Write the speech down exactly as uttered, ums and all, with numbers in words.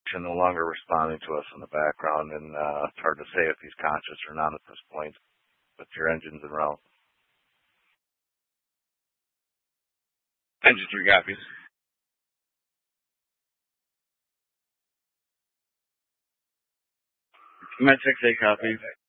no longer responding to us in the background, and uh, it's hard to say if he's conscious or not at this point. But your engine's en route. Engine three copies. Med six A copies.